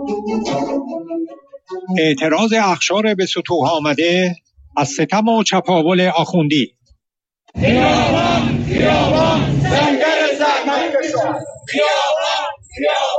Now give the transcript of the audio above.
اعتراض اخشار به سطوح آمده از ستم و چپاول آخوندی. خیابان خیابان سنگر زحمت کشان، خیابان خیابان